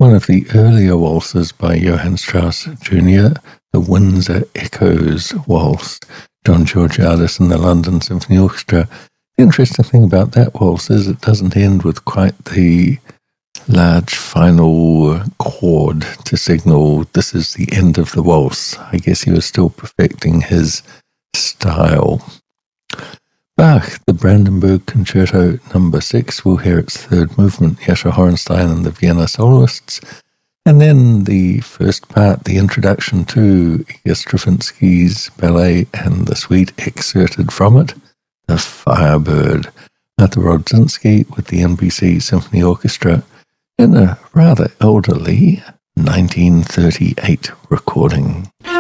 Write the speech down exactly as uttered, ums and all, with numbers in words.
one of the earlier waltzes by Johann Strauss Junior, the Windsor Echoes Waltz, John Georgiadis and the London Symphony Orchestra. The interesting thing about that waltz is it doesn't end with quite the large final chord to signal this is the end of the waltz. I guess he was still perfecting his style. Bach, the Brandenburg Concerto number six, we'll hear its third movement, Jascha Horenstein and the Vienna Soloists, and then the first part, the introduction to Igor Stravinsky's ballet and the suite excerpted from it, The Firebird, Arthur Rodzinski with the N B C Symphony Orchestra in a rather elderly nineteen thirty-eight recording.